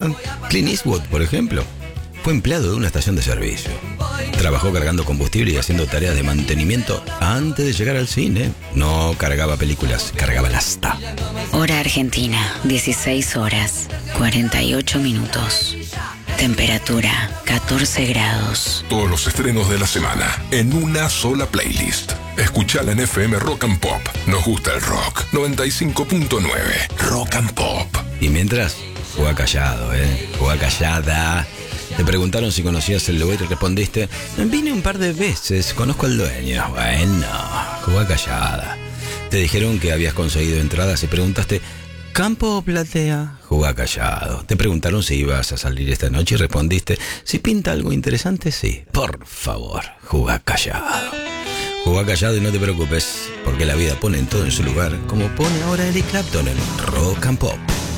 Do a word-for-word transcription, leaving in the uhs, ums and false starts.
Clint Eastwood, por ejemplo, fue empleado de una estación de servicio. Trabajó cargando combustible y haciendo tareas de mantenimiento antes de llegar al cine. No cargaba películas, cargaba nafta. Hora Argentina, dieciséis horas, cuarenta y ocho minutos. Temperatura, catorce grados. Todos los estrenos de la semana en una sola playlist. Escuchala en F M Rock and Pop. Nos gusta el rock. noventa y cinco punto nueve. Rock and Pop. Y mientras, juega callado, ¿eh? Juega callada. Te preguntaron si conocías el lugar y respondiste: vine un par de veces, conozco al dueño. Bueno, juega callada. Te dijeron que habías conseguido entradas y preguntaste: ¿campo o platea? Jugá callado. Te preguntaron si ibas a salir esta noche y respondiste: si pinta algo interesante, sí. Por favor, jugá callado. Jugá callado y no te preocupes, porque la vida pone todo en su lugar, como pone ahora Eric Clapton en Rock and Pop.